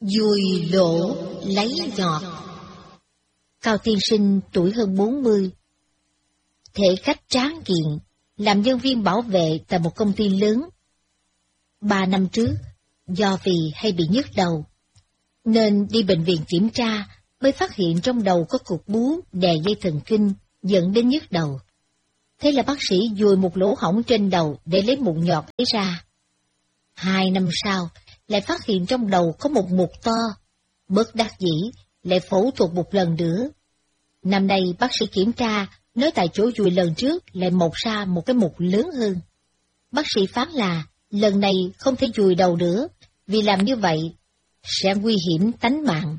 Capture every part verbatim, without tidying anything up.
Dùi lỗ lấy nhọt. Cao tiên sinh tuổi hơn bốn mươi, thể cách tráng kiện, làm nhân viên bảo vệ tại một công ty lớn. Ba năm trước, do vì hay bị nhức đầu, nên đi bệnh viện kiểm tra mới phát hiện trong đầu có cục bú đè dây thần kinh dẫn đến nhức đầu. Thế là bác sĩ dùi một lỗ hổng trên đầu để lấy mụn nhọt ấy ra. Hai năm sau, lại phát hiện trong đầu có một mụn to, bất đắc dĩ, lại phẫu thuật một lần nữa. Năm nay bác sĩ kiểm tra, nói tại chỗ dùi lần trước lại mọc ra một cái mụn lớn hơn. Bác sĩ phán là lần này không thể dùi đầu nữa, vì làm như vậy sẽ nguy hiểm tánh mạng.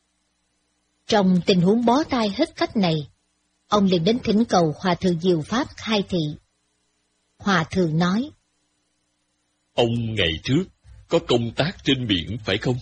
Trong tình huống bó tay hết cách này, ông liền đến thỉnh cầu Hòa thượng Diệu Pháp khai thị. Hòa thượng nói: Ông ngày trước có công tác trên biển phải không?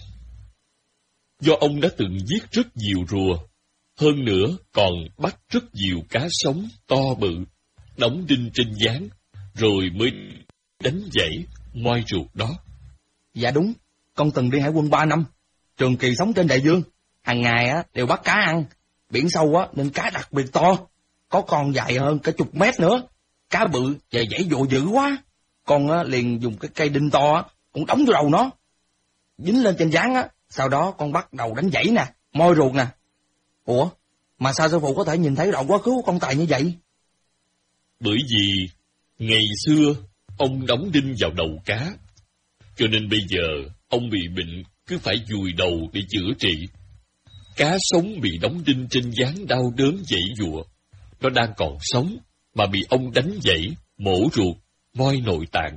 Do ông đã từng giết rất nhiều rùa, hơn nữa còn bắt rất nhiều cá sống to bự, đóng đinh trên gián, rồi mới đánh dãy moi ruột đó. Dạ đúng, con từng đi hải quân ba năm, trường kỳ sống trên đại dương, hàng ngày á đều bắt cá ăn, biển sâu á nên cá đặc biệt to, có con dài hơn cả chục mét nữa, cá bự và dãy dụa dữ quá, con á liền dùng cái cây đinh to á, cũng đóng vô đầu nó, dính lên trên gián á, sau đó con bắt đầu đánh dãy nè, moi ruột nè. Ủa, mà sao sư phụ có thể nhìn thấy đoạn quá khứ của con Tài như vậy? Bởi vì ngày xưa ông đóng đinh vào đầu cá, cho nên bây giờ ông bị bệnh cứ phải dùi đầu để chữa trị. Cá sống bị đóng đinh trên gián đau đớn dãy giụa, nó đang còn sống mà bị ông đánh dãy, mổ ruột, moi nội tạng.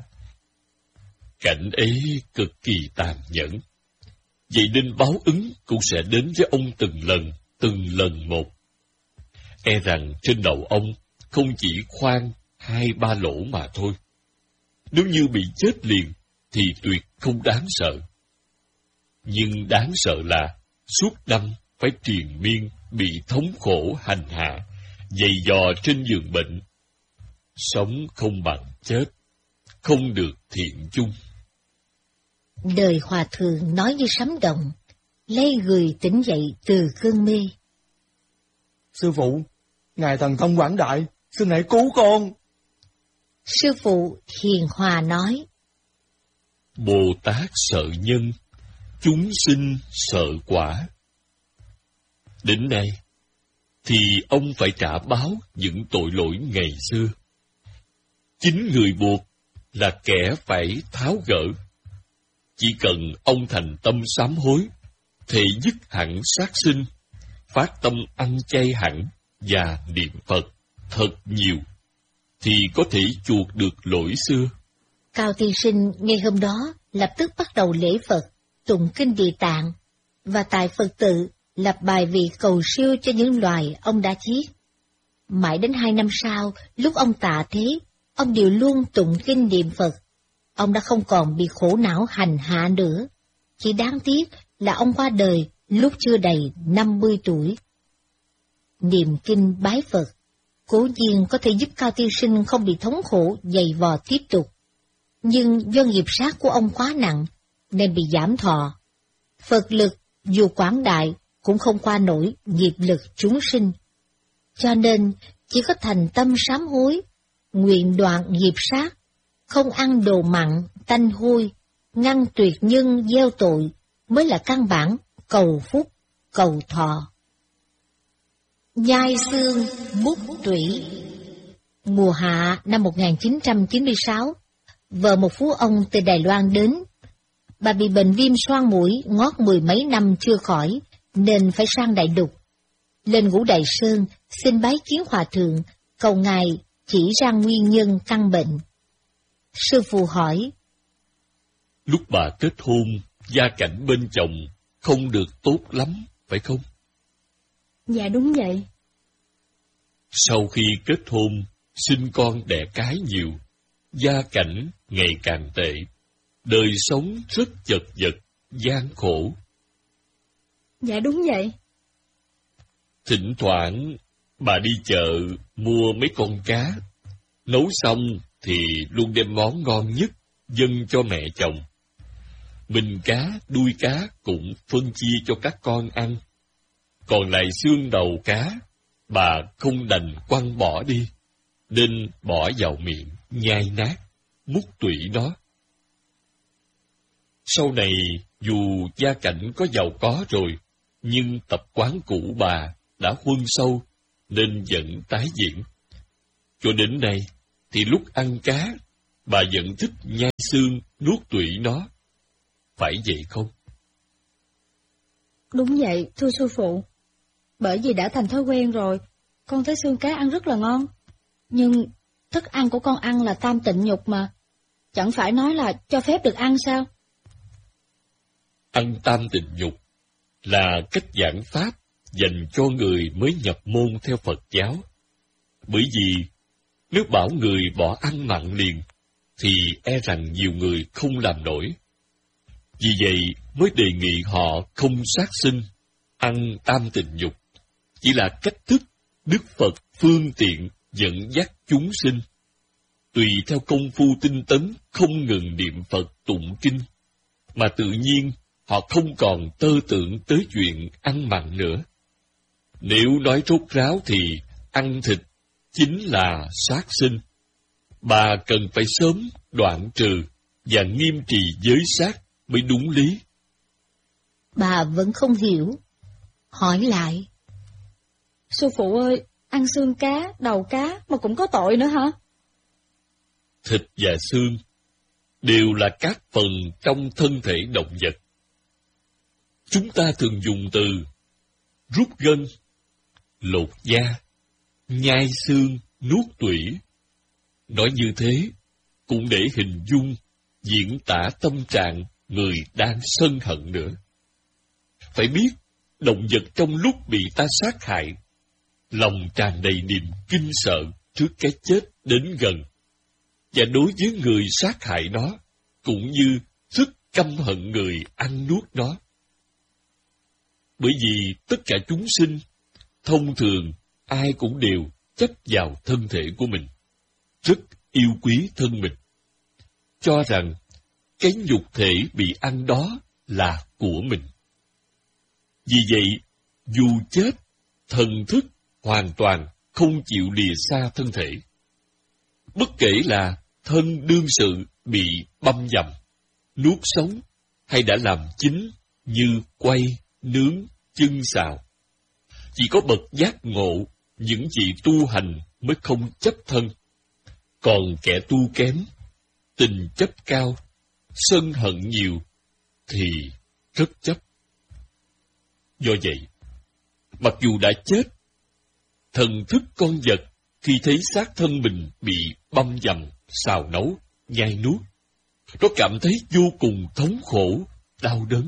Cảnh ấy cực kỳ tàn nhẫn. Vậy nên báo ứng cũng sẽ đến với ông từng lần, từng lần một. E rằng trên đầu ông không chỉ khoan hai ba lỗ mà thôi. Nếu như bị chết liền thì tuyệt không đáng sợ. Nhưng đáng sợ là suốt năm phải triền miên bị thống khổ hành hạ, dày dò trên giường bệnh. Sống không bằng chết, không được thiện chung. Đời Hòa thượng nói như sấm động, lấy người tỉnh dậy từ cơn mê. Sư phụ, ngài thần thông quảng đại, xin hãy cứu con. Sư phụ hiền hòa nói: Bồ Tát sợ nhân, chúng sinh sợ quả. Đến nay, thì ông phải trả báo những tội lỗi ngày xưa. Chính người buộc là kẻ phải tháo gỡ. Chỉ cần ông thành tâm sám hối, thể dứt hẳn sát sinh, phát tâm ăn chay hẳn và niệm Phật thật nhiều, thì có thể chuộc được lỗi xưa. Cao tiên sinh ngay hôm đó lập tức bắt đầu lễ Phật, tụng kinh Địa Tạng, và tại Phật tự lập bài vị cầu siêu cho những loài ông đã giết. Mãi đến hai năm sau, lúc ông tạ thế, ông đều luôn tụng kinh niệm Phật. Ông đã không còn bị khổ não hành hạ nữa. Chỉ đáng tiếc là ông qua đời lúc chưa đầy năm mươi tuổi. Niệm kinh bái Phật, cố nhiên có thể giúp Cao tiên sinh không bị thống khổ dày vò tiếp tục. Nhưng do nghiệp sát của ông quá nặng, nên bị giảm thọ. Phật lực dù quảng đại cũng không qua nổi nghiệp lực chúng sinh. Cho nên chỉ có thành tâm sám hối, nguyện đoạn nghiệp sát, không ăn đồ mặn, tanh hôi, ngăn tuyệt nhân gieo tội mới là căn bản cầu phúc, cầu thọ. Nhai xương múc tủy. Mùa hạ năm một nghìn chín trăm chín mươi sáu, vợ một phú ông từ Đài Loan đến. Bà bị bệnh viêm xoang mũi ngót mười mấy năm chưa khỏi, nên phải sang Đại Lục. Lên Ngũ Đại Sơn xin bái kiến Hòa thượng, cầu ngài chỉ ra nguyên nhân căn bệnh. Sư phụ hỏi: Lúc bà kết hôn, gia cảnh bên chồng không được tốt lắm, phải không? Dạ đúng vậy. Sau khi kết hôn, sinh con đẻ cái nhiều, gia cảnh ngày càng tệ, đời sống rất chật vật, gian khổ. Dạ đúng vậy. Thỉnh thoảng, bà đi chợ mua mấy con cá, nấu xong thì luôn đem món ngon nhất dâng cho mẹ chồng. mình cá, đuôi cá cũng phân chia cho các con ăn. Còn lại xương đầu cá, bà không đành quăng bỏ đi, nên bỏ vào miệng, nhai nát, múc tủy nó. Sau này, dù gia cảnh có giàu có rồi, nhưng tập quán cũ bà đã huân sâu, nên vẫn tái diễn. Cho đến nay, thì lúc ăn cá, bà vẫn thích nhai xương, nuốt tủy nó. Phải vậy không? Đúng vậy, thưa sư phụ. Bởi vì đã thành thói quen rồi, con thấy xương cá ăn rất là ngon. Nhưng thức ăn của con ăn là tam tịnh nhục mà. Chẳng phải nói là cho phép được ăn sao? Ăn tam tịnh nhục là cách giảng pháp dành cho người mới nhập môn theo Phật giáo. Bởi vì nếu bảo người bỏ ăn mặn liền, thì e rằng nhiều người không làm nổi. Vì vậy mới đề nghị họ không sát sinh, ăn tam tịnh nhục. Chỉ là cách thức Đức Phật phương tiện dẫn dắt chúng sinh. Tùy theo công phu tinh tấn không ngừng niệm Phật tụng kinh, mà tự nhiên họ không còn tơ tưởng tới chuyện ăn mặn nữa. Nếu nói rốt ráo thì ăn thịt chính là sát sinh. Bà cần phải sớm đoạn trừ và nghiêm trì giới sát mới đúng lý. Bà vẫn không hiểu. Hỏi lại. Sư phụ ơi, ăn xương cá, đầu cá mà cũng có tội nữa hả? Thịt và xương đều là các phần trong thân thể động vật. Chúng ta thường dùng từ rút gân, lột da, nhai xương, nuốt tủy. Nói như thế cũng để hình dung, diễn tả tâm trạng người đang sân hận nữa. Phải biết, động vật trong lúc bị ta sát hại, lòng tràn đầy niềm kinh sợ trước cái chết đến gần. Và đối với người sát hại nó, cũng như rất căm hận người ăn nuốt nó. Bởi vì tất cả chúng sinh, thông thường ai cũng đều chấp vào thân thể của mình, rất yêu quý thân mình, cho rằng cái nhục thể bị ăn đó là của mình. Vì vậy, dù chết, thần thức hoàn toàn không chịu lìa xa thân thể. Bất kể là thân đương sự bị băm dầm, nuốt sống, hay đã làm chín như quay, nướng, chưng xào. Chỉ có bậc giác ngộ, những vị tu hành mới không chấp thân. Còn kẻ tu kém, tình chấp cao, sân hận nhiều, thì rất chấp. Do vậy, mặc dù đã chết, thần thức con vật khi thấy xác thân mình bị băm dầm, xào nấu, nhai nuốt, nó cảm thấy vô cùng thống khổ, đau đớn.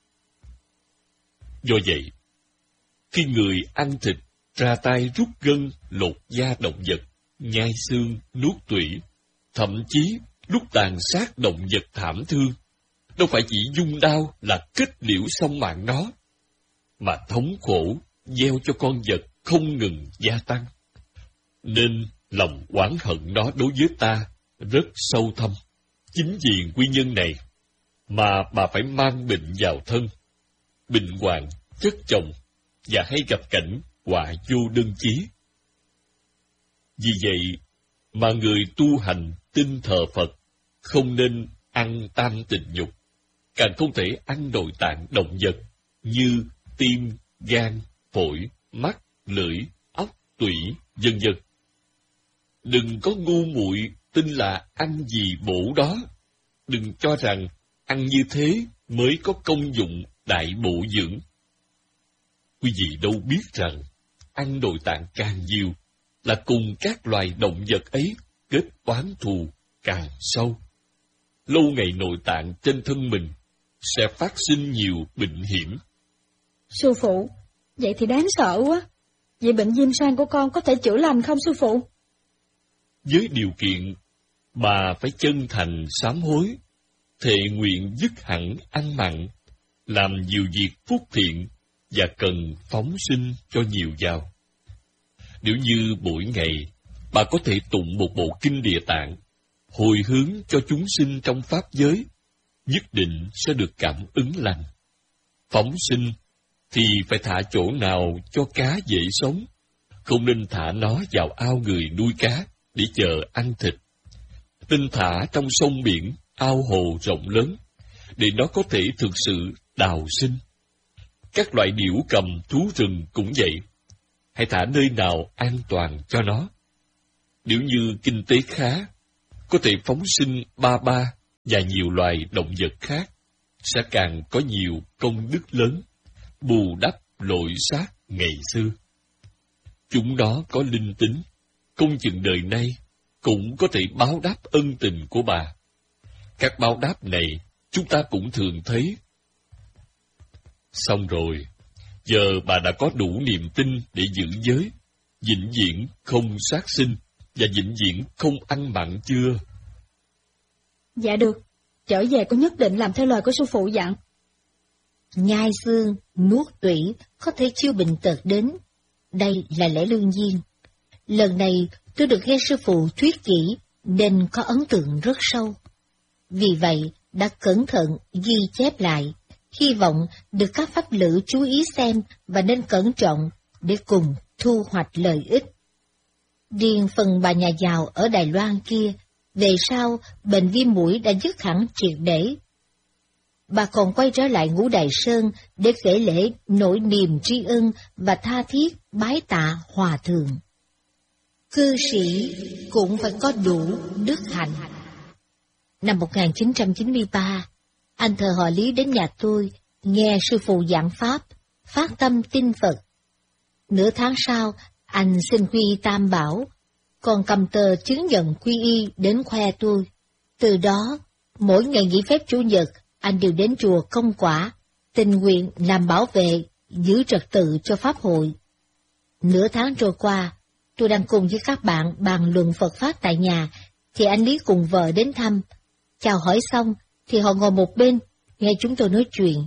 Do vậy, khi người ăn thịt, ra tay rút gân, lột da động vật, nhai xương, nuốt tủy, thậm chí lúc tàn sát động vật thảm thương, đâu phải chỉ dung đao là kết liễu xong mạng nó, mà thống khổ gieo cho con vật không ngừng gia tăng. Nên lòng oán hận nó đối với ta rất sâu thâm. Chính vì nguyên nhân này mà bà phải mang bệnh vào thân, bệnh hoạn, chất chồng, và hay gặp cảnh họa vô đơn chí. Vì vậy mà người tu hành tin thờ Phật không nên ăn tam tịnh nhục, càng không thể ăn nội tạng động vật như tim, gan, phổi, mắt, lưỡi, óc, tủy, vân vân. Đừng có ngu muội tin là ăn gì bổ đó. Đừng cho rằng ăn như thế mới có công dụng đại bổ dưỡng. Quý vị đâu biết rằng ăn nội tạng càng nhiều là cùng các loài động vật ấy kết oán thù càng sâu. Lâu ngày nội tạng trên thân mình sẽ phát sinh nhiều bệnh hiểm. Sư phụ, vậy thì đáng sợ quá. Vậy bệnh viêm xoang của con có thể chữa lành không sư phụ? Với điều kiện bà phải chân thành sám hối, thệ nguyện dứt hẳn ăn mặn, làm nhiều việc phúc thiện và cần phóng sinh cho nhiều vào. Nếu như mỗi ngày bà có thể tụng một bộ kinh Địa Tạng, hồi hướng cho chúng sinh trong pháp giới, nhất định sẽ được cảm ứng lành. Phóng sinh thì phải thả chỗ nào cho cá dễ sống, không nên thả nó vào ao người nuôi cá để chờ ăn thịt. Nên thả trong sông biển, ao hồ rộng lớn, để nó có thể thực sự đào sinh. Các loại điểu cầm, thú rừng cũng vậy. Hãy thả nơi nào an toàn cho nó. Nếu như kinh tế khá, có thể phóng sinh ba ba và nhiều loài động vật khác, sẽ càng có nhiều công đức lớn, bù đắp lỗi sát ngày xưa. Chúng đó có linh tính, không chừng đời nay cũng có thể báo đáp ân tình của bà. Các báo đáp này chúng ta cũng thường thấy. Xong rồi, giờ bà đã có đủ niềm tin để giữ giới, vĩnh viễn không sát sinh và vĩnh viễn không ăn mặn chưa? Dạ được, trở về con nhất định làm theo lời của sư phụ dặn. Nhai xương, nuốt tủy có thể chiêu bệnh tật đến. Đây là lẽ đương nhiên. Lần này tôi được nghe sư phụ thuyết kỹ nên có ấn tượng rất sâu. Vì vậy đã cẩn thận ghi chép lại, hy vọng được các pháp lữ chú ý xem và nên cẩn trọng để cùng thu hoạch lợi ích. Riêng phần bà nhà giàu ở Đài Loan kia, về sau bệnh viêm mũi đã dứt hẳn triệt để. Bà còn quay trở lại Ngũ Đài Sơn để kể lễ nỗi niềm tri ân và tha thiết bái tạ hòa thượng. Cư sĩ cũng phải có đủ đức hạnh. Năm một nghìn chín trăm chín mươi ba, anh thợ họ Lý đến nhà tôi, nghe sư phụ giảng pháp, phát tâm tin Phật. Nửa tháng sau, anh xin quy y Tam Bảo, còn cầm tờ chứng nhận quy y đến khoe tôi. Từ đó, mỗi ngày nghỉ phép Chủ nhật, anh đều đến chùa Công Quả, tình nguyện làm bảo vệ, giữ trật tự cho pháp hội. Nửa tháng trôi qua, tôi đang cùng với các bạn bàn luận Phật Pháp tại nhà, thì anh Lý cùng vợ đến thăm. Chào hỏi xong, thì họ ngồi một bên, nghe chúng tôi nói chuyện.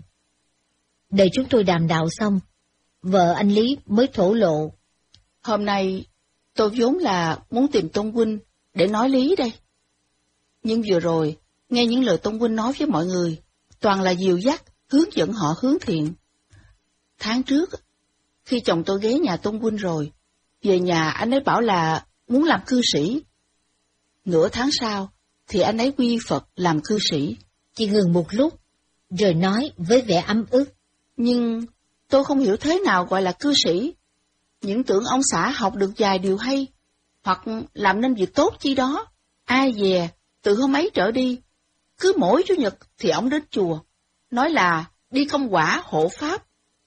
Đợi chúng tôi đàm đạo xong, vợ anh Lý mới thổ lộ. Hôm nay, tôi vốn là muốn tìm Tôn huynh để nói lý đây. Nhưng vừa rồi, nghe những lời Tôn huynh nói với mọi người, toàn là dìu dắt, hướng dẫn họ hướng thiện. Tháng trước, khi chồng tôi ghé nhà Tôn huynh rồi, về nhà anh ấy bảo là muốn làm cư sĩ. Nửa tháng sau, thì anh ấy quy Phật làm cư sĩ. Chị ngừng một lúc, rồi nói với vẻ ấm ức. Nhưng tôi không hiểu thế nào gọi là cư sĩ. Những tưởng ông xã học được vài điều hay, hoặc làm nên việc tốt chi đó. Ai dè, từ hôm ấy trở đi, cứ mỗi Chủ nhật thì ông đến chùa, nói là đi công quả hộ pháp.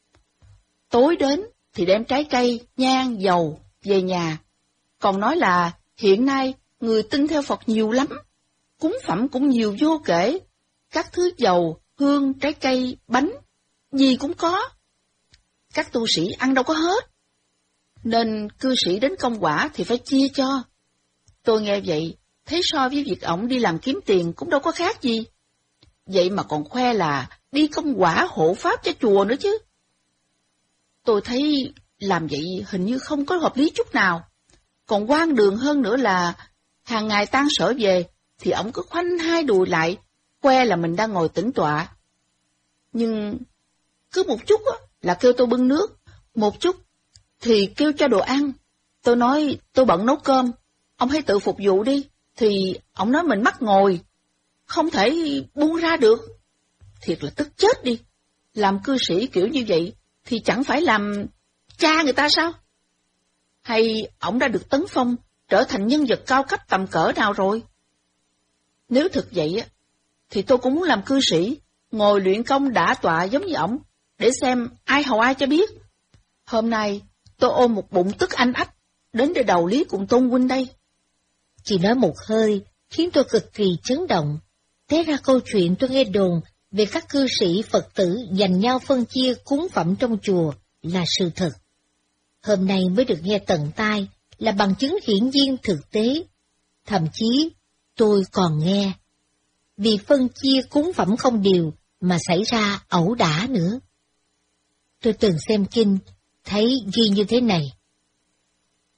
Tối đến thì đem trái cây, nhang, dầu về nhà, còn nói là hiện nay người tin theo Phật nhiều lắm, cúng phẩm cũng nhiều vô kể, các thứ dầu, hương, trái cây, bánh, gì cũng có. Các tu sĩ ăn đâu có hết, nên cư sĩ đến công quả thì phải chia cho. Tôi nghe vậy, thấy so với việc ổng đi làm kiếm tiền cũng đâu có khác gì. Vậy mà còn khoe là đi công quả hộ pháp cho chùa nữa chứ. Tôi thấy làm vậy hình như không có hợp lý chút nào. Còn hoang đường hơn nữa là hàng ngày tang sở về thì ổng cứ khoanh hai đùi lại, khoe là mình đang ngồi tĩnh tọa. Nhưng cứ một chút á, là kêu tôi bưng nước, một chút thì kêu cho đồ ăn. Tôi nói tôi bận nấu cơm, ông hãy tự phục vụ đi, thì ông nói mình mắc ngồi, không thể buông ra được. Thiệt là tức chết đi, làm cư sĩ kiểu như vậy thì chẳng phải làm cha người ta sao? Hay ông đã được tấn phong, trở thành nhân vật cao cấp tầm cỡ nào rồi? Nếu thực vậy á, thì tôi cũng muốn làm cư sĩ, ngồi luyện công đả tọa giống như ổng, để xem ai hầu ai cho biết. Hôm nay tôi ôm một bụng tức anh ách, đến để đầu lý cùng Tôn huynh đây. Chị nói một hơi, khiến tôi cực kỳ chấn động. Té ra câu chuyện tôi nghe đồn về các cư sĩ Phật tử giành nhau phân chia cúng phẩm trong chùa là sự thật. Hôm nay mới được nghe tận tai, là bằng chứng hiển nhiên thực tế. Thậm chí, tôi còn nghe. Vì phân chia cúng phẩm không đều mà xảy ra ẩu đả nữa. Tôi từng xem kinh, thấy ghi như thế này.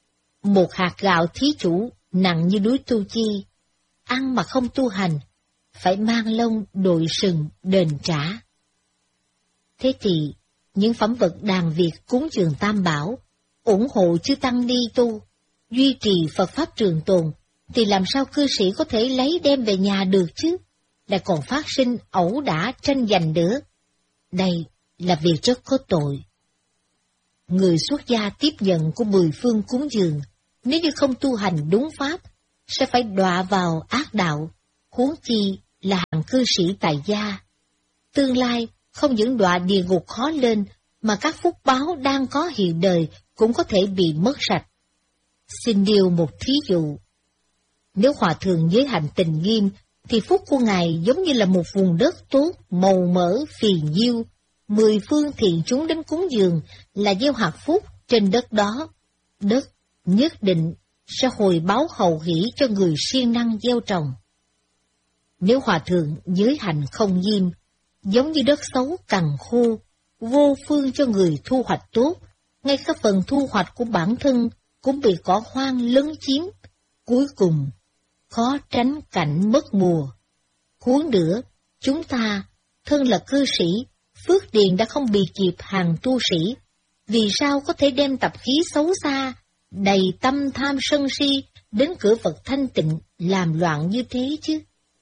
Một hạt gạo thí chủ nặng như núi Tu Chi, ăn mà không tu hành, phải mang lông đội sừng đền trả. Thế thì, những phẩm vật đàn Việt cúng dường Tam Bảo, ủng hộ chư Tăng ni tu, duy trì Phật Pháp trường tồn, thì làm sao cư sĩ có thể lấy đem về nhà được chứ? Lại còn phát sinh ẩu đả tranh giành nữa. Đây là việc rất có tội. Người xuất gia tiếp nhận của mười phương cúng dường, nếu như không tu hành đúng pháp, sẽ phải đọa vào ác đạo, huống chi là hạng cư sĩ tại gia. Tương lai không những đọa địa ngục khó lên, mà các phúc báo đang có hiện đời cũng có thể bị mất sạch. Xin nêu một thí dụ. Nếu hòa thượng giới hạnh tình nghiêm, thì phúc của Ngài giống như là một vùng đất tốt, màu mỡ, phì nhiêu. Mười phương thiện chúng đến cúng dường là gieo hạt phúc trên đất đó. Đất nhất định sẽ hồi báo hậu hỷ cho người siêng năng gieo trồng. Nếu hòa thượng giới hạnh không nghiêm, giống như đất xấu cằn khô, vô phương cho người thu hoạch tốt, ngay cả phần thu hoạch của bản thân cũng bị cỏ hoang lấn chiếm, cuối cùng khó tránh cảnh mất mùa. Huống nữa, chúng ta, thân là cư sĩ, phước điền đã không bị kịp hàng tu sĩ, vì sao có thể đem tập khí xấu xa, đầy tâm tham sân si, đến cửa Phật thanh tịnh, làm loạn như thế chứ?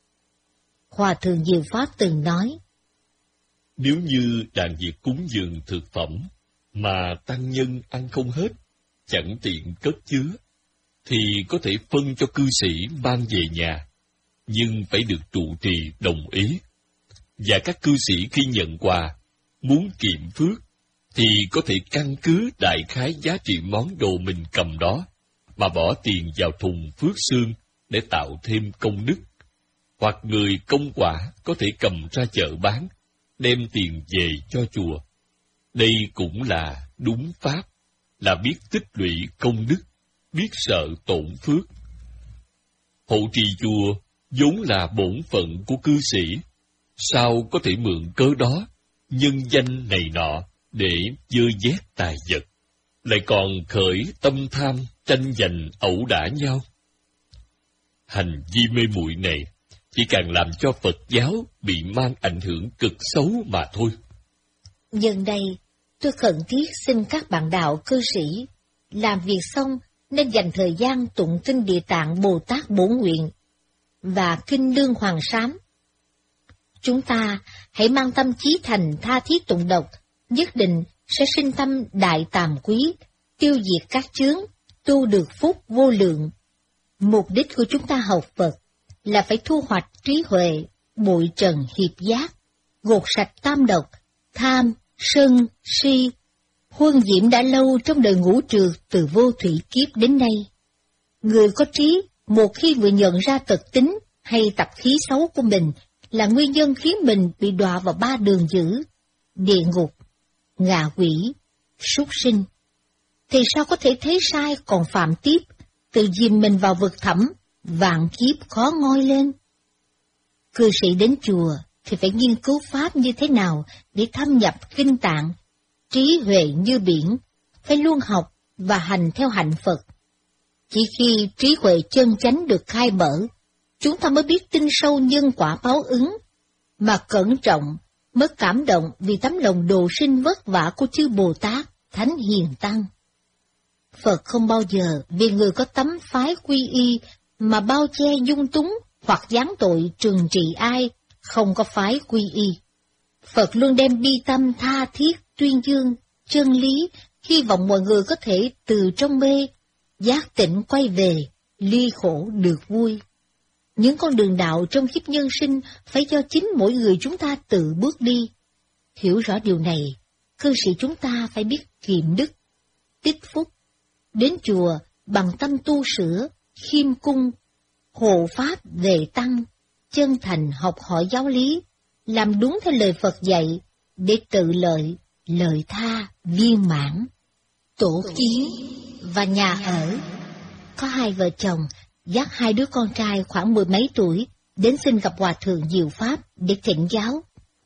Hòa thượng Diệu Pháp từng nói, nếu như đàn Việt cúng dường thực phẩm, mà tăng nhân ăn không hết, chẳng tiện cất chứa, thì có thể phân cho cư sĩ mang về nhà, nhưng phải được trụ trì đồng ý. Và các cư sĩ khi nhận quà, muốn kiệm phước, thì có thể căn cứ đại khái giá trị món đồ mình cầm đó, mà bỏ tiền vào thùng phước xương để tạo thêm công đức. Hoặc người công quả có thể cầm ra chợ bán, đem tiền về cho chùa. Đây cũng là đúng pháp, là biết tích lũy công đức, biết sợ tổn phước. Hộ trì chùa vốn là bổn phận của cư sĩ, sao có thể mượn cớ đó, nhân danh này nọ để dơ vét tài vật, lại còn khởi tâm tham tranh giành ẩu đả nhau. Hành vi mê muội này chỉ càng làm cho Phật giáo bị mang ảnh hưởng cực xấu mà thôi. Nhân đây, tôi khẩn thiết xin các bạn đạo cư sĩ, làm việc xong nên dành thời gian tụng kinh Địa Tạng Bồ Tát Bổn Nguyện và kinh Lương Hoàng Sám. Chúng ta hãy mang tâm chí thành tha thiết tụng đọc, nhất định sẽ sinh tâm đại tàm quý, tiêu diệt các chướng, tu được phúc vô lượng. Mục đích của chúng ta học Phật là phải thu hoạch trí huệ, bụi trần hiệp giác, gột sạch tam độc, tham, sân, si, huân diễm đã lâu trong đời ngũ trượt từ vô thủy kiếp đến nay. Người có trí, một khi vừa nhận ra tật tính hay tập khí xấu của mình là nguyên nhân khiến mình bị đọa vào ba đường dữ, địa ngục, ngạ quỷ, súc sinh, thì sao có thể thấy sai còn phạm tiếp, tự dìm mình vào vực thẳm, vạn kiếp khó ngoi lên. Cư sĩ đến chùa thì phải nghiên cứu pháp như thế nào để thâm nhập kinh tạng, trí huệ như biển, phải luôn học và hành theo hạnh Phật. Chỉ khi trí huệ chân chánh được khai mở, chúng ta mới biết tin sâu nhân quả báo ứng, mà cẩn trọng, mới cảm động vì tấm lòng độ sinh vất vả của chư Bồ Tát, Thánh Hiền Tăng. Phật không bao giờ vì người có tấm phái quy y mà bao che dung túng hoặc giáng tội trừng trị ai không có phái quy y. Phật luôn đem bi tâm tha thiết tuyên dương chân lý, hy vọng mọi người có thể từ trong mê giác tỉnh quay về, ly khổ được vui. Những con đường đạo trong kiếp nhân sinh phải do chính mỗi người chúng ta tự bước đi. Hiểu rõ điều này, cư sĩ chúng ta phải biết kiệm đức, tích phúc, đến chùa bằng tâm tu sửa, khiêm cung, hộ pháp về tăng, chân thành học hỏi giáo lý, làm đúng theo lời Phật dạy, để tự lợi, lợi tha, viên mãn. Tổ kiến và nhà ở. Có hai vợ chồng dắt hai đứa con trai khoảng mười mấy tuổi đến xin gặp Hòa thượng Diệu Pháp để thỉnh giáo.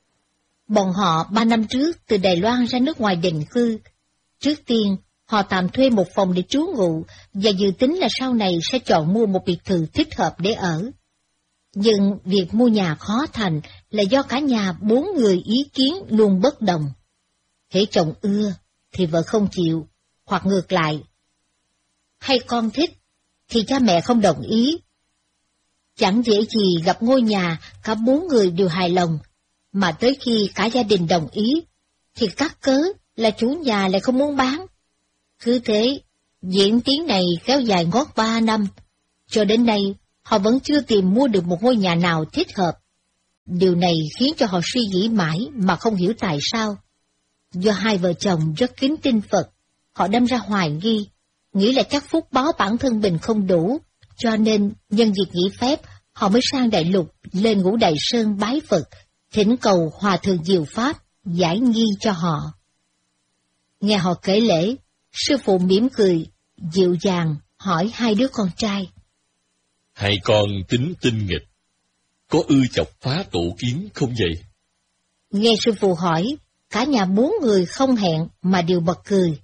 Bọn họ ba năm trước từ Đài Loan ra nước ngoài định cư. Trước tiên, họ tạm thuê một phòng để trú ngụ và dự tính là sau này sẽ chọn mua một biệt thự thích hợp để ở. Nhưng việc mua nhà khó thành là do cả nhà bốn người ý kiến luôn bất đồng. Hễ chồng ưa thì vợ không chịu, hoặc ngược lại. Hay con thích thì cha mẹ không đồng ý. Chẳng dễ gì gặp ngôi nhà cả bốn người đều hài lòng, mà tới khi cả gia đình đồng ý, thì cắt cớ là chủ nhà lại không muốn bán. Cứ thế, diễn tiến này kéo dài ngót ba năm, cho đến nay họ vẫn chưa tìm mua được một ngôi nhà nào thích hợp. Điều này khiến cho họ suy nghĩ mãi mà không hiểu tại sao. Do hai vợ chồng rất kính tin Phật, họ đâm ra hoài nghi, nghĩ là chắc phúc báo bản thân mình không đủ, cho nên nhân dịp nghỉ phép, họ mới sang Đại Lục lên Ngũ Đài Sơn bái Phật, thỉnh cầu Hòa Thượng Diệu Pháp giải nghi cho họ. Nghe họ kể lễ, sư phụ mỉm cười, dịu dàng hỏi hai đứa con trai. Hai con tính tinh nghịch, có ưa chọc phá tổ kiến không vậy? Nghe sư phụ hỏi, cả nhà bốn người không hẹn mà đều bật cười.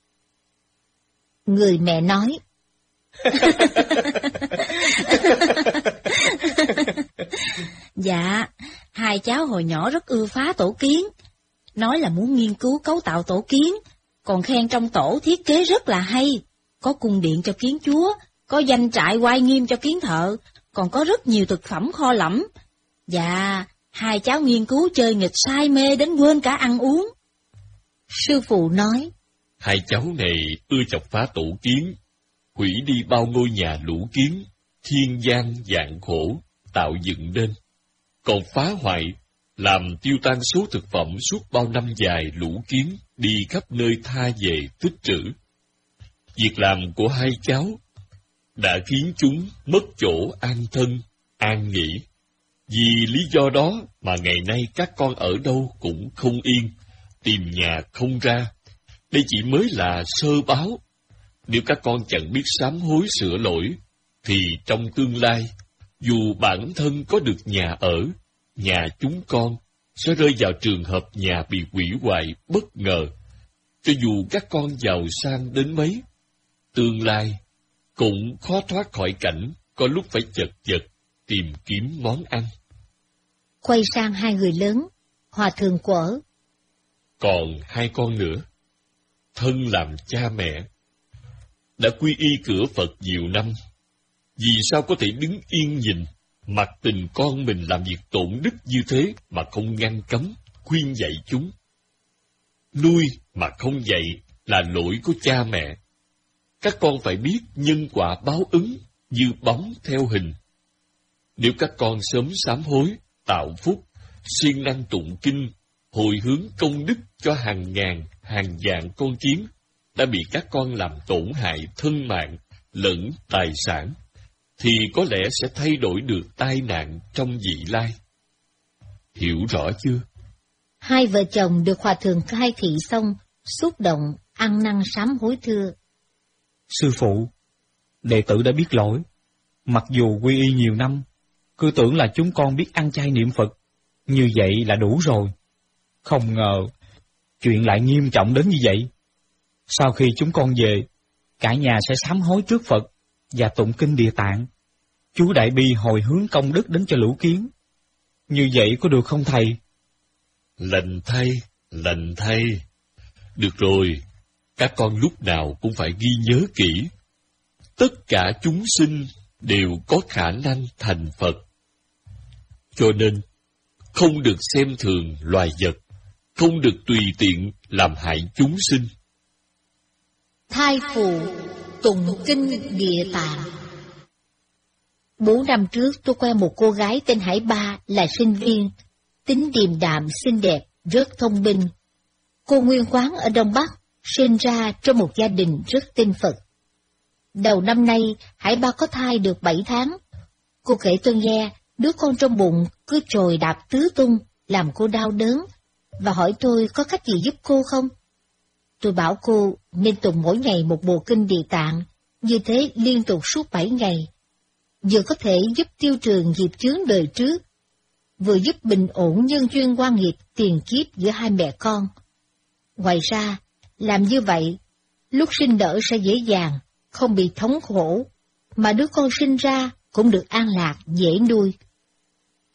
Người mẹ nói. Dạ, hai cháu hồi nhỏ rất ưa phá tổ kiến, nói là muốn nghiên cứu cấu tạo tổ kiến, còn khen trong tổ thiết kế rất là hay, có cung điện cho kiến chúa, có danh trại oai nghiêm cho kiến thợ, còn có rất nhiều thực phẩm kho lẫm. Dạ, hai cháu nghiên cứu chơi nghịch say mê đến quên cả ăn uống. Sư phụ nói. Hai cháu này ưa chọc phá tổ kiến, hủy đi bao ngôi nhà lũ kiến, thiên gian vạn khổ, tạo dựng nên. Còn phá hoại, làm tiêu tan số thực phẩm suốt bao năm dài lũ kiến đi khắp nơi tha về tích trữ. Việc làm của hai cháu đã khiến chúng mất chỗ an thân, an nghỉ. Vì lý do đó mà ngày nay các con ở đâu cũng không yên, tìm nhà không ra. Đây chỉ mới là sơ báo. Nếu các con chẳng biết sám hối sửa lỗi, thì trong tương lai, dù bản thân có được nhà ở, nhà chúng con sẽ rơi vào trường hợp nhà bị hủy hoại bất ngờ. Cho dù các con giàu sang đến mấy, tương lai cũng khó thoát khỏi cảnh có lúc phải chật vật tìm kiếm món ăn. Quay sang hai người lớn, Hòa Thượng quở. Còn hai con nữa, thân làm cha mẹ, đã quy y cửa Phật nhiều năm, vì sao có thể đứng yên nhìn, mặc tình con mình làm việc tổn đức như thế mà không ngăn cấm, khuyên dạy chúng? Nuôi mà không dạy là lỗi của cha mẹ. Các con phải biết nhân quả báo ứng như bóng theo hình. Nếu các con sớm sám hối, tạo phúc, siêng năng tụng kinh, hồi hướng công đức cho hàng ngàn, hàng vạn con kiến đã bị các con làm tổn hại thân mạng lẫn tài sản, thì có lẽ sẽ thay đổi được tai nạn trong vị lai. Hiểu rõ chưa? Hai vợ chồng được Hòa Thượng khai thị xong, xúc động, ăn năn sám hối thưa. Sư phụ, đệ tử đã biết lỗi. Mặc dù quy y nhiều năm, cứ tưởng là chúng con biết ăn chay niệm Phật, như vậy là đủ rồi. Không ngờ, chuyện lại nghiêm trọng đến như vậy. Sau khi chúng con về, cả nhà sẽ sám hối trước Phật và tụng kinh Địa Tạng. Chú Đại Bi hồi hướng công đức đến cho lũ kiến. Như vậy có được không thầy? Lành thay, lành thay. Được rồi, các con lúc nào cũng phải ghi nhớ kỹ. Tất cả chúng sinh đều có khả năng thành Phật. Cho nên, không được xem thường loài vật, không được tùy tiện làm hại chúng sinh. Thai phụ tụng kinh Địa Tạng. Bốn năm trước tôi quen một cô gái tên Hải Ba là sinh viên, tính điềm đạm xinh đẹp, rất thông minh. Cô nguyên quán ở Đông Bắc, sinh ra trong một gia đình rất tin Phật. Đầu năm nay, Hải Ba có thai được bảy tháng. Cô kể tôi nghe, đứa con trong bụng cứ trồi đạp tứ tung, làm cô đau đớn, và hỏi tôi có cách gì giúp cô không? Tôi bảo cô nên tụng mỗi ngày một bộ kinh Địa Tạng, như thế liên tục suốt bảy ngày. Vừa có thể giúp tiêu trừ nghiệp chướng đời trước, vừa giúp bình ổn nhân duyên quan nghiệp tiền kiếp giữa hai mẹ con. Ngoài ra, làm như vậy, lúc sinh nở sẽ dễ dàng, không bị thống khổ, mà đứa con sinh ra cũng được an lạc, dễ nuôi.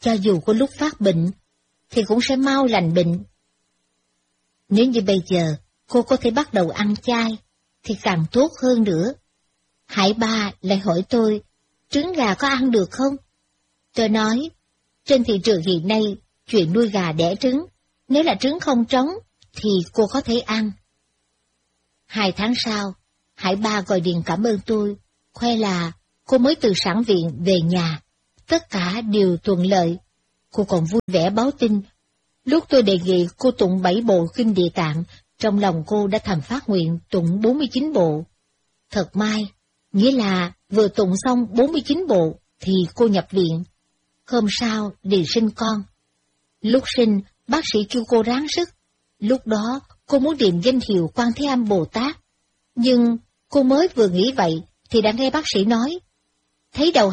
cho dù có lúc phát bệnh, thì cũng sẽ mau lành bệnh. Nếu như bây giờ cô có thể bắt đầu ăn chay, thì càng tốt hơn nữa. Hải Ba lại hỏi tôi, trứng gà có ăn được không? Tôi nói, trên thị trường hiện nay, chuyện nuôi gà đẻ trứng, nếu là trứng không trống, thì cô có thể ăn. Hai tháng sau, Hải Ba gọi điện cảm ơn tôi, khoe là cô mới từ sản viện về nhà, tất cả đều thuận lợi. Cô còn vui vẻ báo tin, lúc tôi đề nghị cô tụng bảy bộ kinh Địa Tạng, trong lòng cô đã thầm phát nguyện tụng bốn mươi chín bộ. Thật may, nghĩa là vừa tụng xong bốn mươi chín bộ thì cô nhập viện. Hôm sau liền sinh con. Lúc sinh, bác sĩ kêu cô ráng sức. Lúc đó cô muốn điền danh hiệu Quan Thế Âm Bồ Tát. Nhưng cô mới vừa nghĩ vậy thì đã nghe bác sĩ nói, thấy đầu